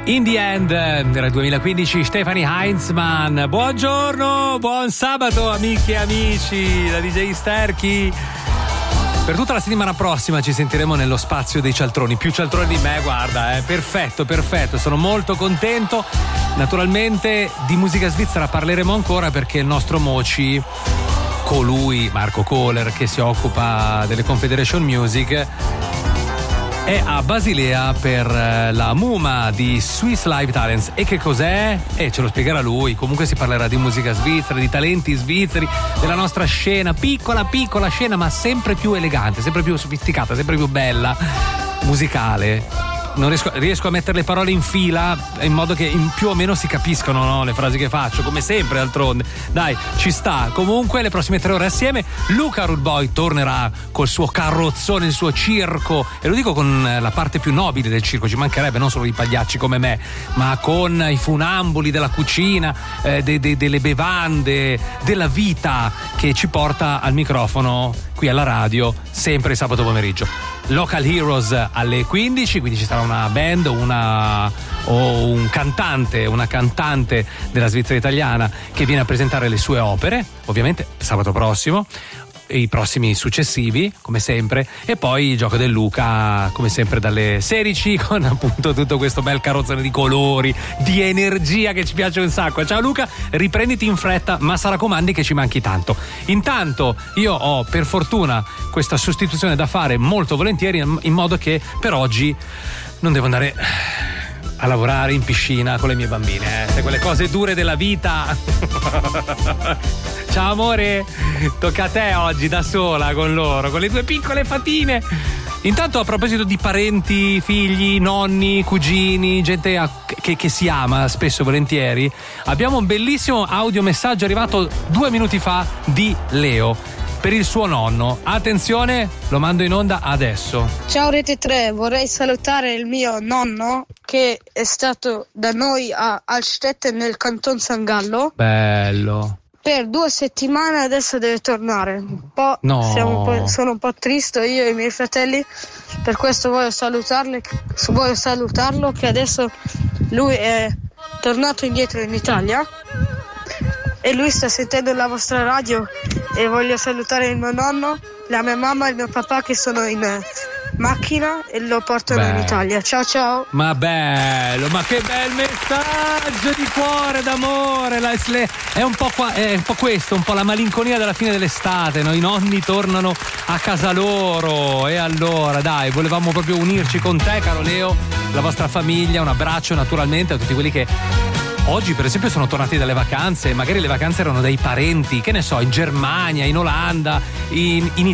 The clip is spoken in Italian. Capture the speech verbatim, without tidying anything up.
In the End era il duemilaquindici, Stefanie Heinzmann. Buongiorno, buon sabato amiche e amici da D J Sterchi. Per tutta la settimana prossima ci sentiremo nello spazio dei cialtroni, più cialtroni di me, guarda, eh. perfetto, perfetto, sono molto contento. Naturalmente di musica svizzera parleremo ancora perché il nostro Moci, colui, Marco Kohler, che si occupa delle Confederation Music, è a Basilea per la Muma di Swiss Live Talents. E che cos'è? E ce lo spiegherà lui. Comunque si parlerà di musica svizzera, di talenti svizzeri, della nostra scena, piccola piccola scena ma sempre più elegante, sempre più sofisticata, sempre più bella, musicale. Non riesco, riesco a mettere le parole in fila in modo che in più o meno si capiscono, no, le frasi che faccio, come sempre d'altronde. Dai, ci sta. Comunque le prossime tre ore assieme Luca Rudboy tornerà col suo carrozzone, il suo circo, e lo dico con la parte più nobile del circo, ci mancherebbe, non solo i pagliacci come me, ma con i funamboli della cucina, eh, de, de, delle bevande, della vita, che ci porta al microfono qui alla radio sempre il sabato pomeriggio. Local Heroes alle quindici, quindi ci sarà una band, una o un cantante, una cantante della Svizzera italiana che viene a presentare le sue opere, ovviamente sabato prossimo, i prossimi successivi come sempre, e poi il gioco del Luca come sempre dalle sedici con appunto tutto questo bel carrozzone di colori, di energia che ci piace un sacco. Ciao Luca, riprenditi in fretta, ma sa raccomandi che ci manchi tanto. Intanto io ho per fortuna questa sostituzione da fare molto volentieri, in modo che per oggi non devo andare a lavorare in piscina con le mie bambine, eh. quelle cose dure della vita. Ciao amore, tocca a te oggi da sola con loro, con le due piccole fatine. Intanto, a proposito di parenti, figli, nonni, cugini, gente a, che, che si ama spesso e volentieri, abbiamo un bellissimo audiomessaggio arrivato due minuti fa di Leo per il suo nonno. Attenzione, lo mando in onda adesso. Ciao Rete tre, vorrei salutare il mio nonno che è stato da noi a Altstetten nel canton San Gallo. Bello. Per due settimane, adesso deve tornare. Un po', no. siamo un po', sono un po' triste io e i miei fratelli, per questo voglio salutarli, voglio salutarlo che adesso lui è tornato indietro in Italia e lui sta sentendo la vostra radio, e voglio salutare il mio nonno, la mia mamma e il mio papà che sono in macchina e lo portano Beh. in Italia. Ciao ciao. Ma bello, ma che bel messaggio di cuore, d'amore. La, le, è un po' qua, è un po' questo, un po' la malinconia della fine dell'estate, no? I nonni tornano a casa loro, e allora dai, volevamo proprio unirci con te, caro Leo, la vostra famiglia. Un abbraccio naturalmente a tutti quelli che oggi per esempio sono tornati dalle vacanze, magari le vacanze erano dai parenti, che ne so, in Germania, in Olanda, in, in